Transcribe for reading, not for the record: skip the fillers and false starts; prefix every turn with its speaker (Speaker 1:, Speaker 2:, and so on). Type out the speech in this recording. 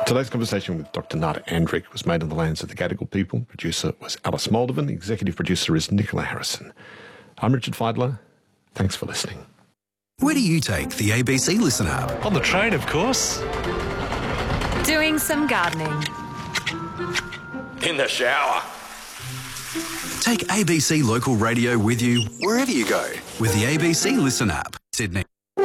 Speaker 1: Today's conversation with Dr. Nada Andrich was made on the lands of the Gadigal people. Producer was Alice Moldovan. The executive producer is Nicola Harrison. I'm Richard Feidler. Thanks for listening.
Speaker 2: Where do you take the ABC Listen app?
Speaker 3: On the train, of course.
Speaker 4: Doing some gardening.
Speaker 5: In the shower.
Speaker 2: Take ABC Local Radio with you wherever you go with the ABC Listen app. Sydney.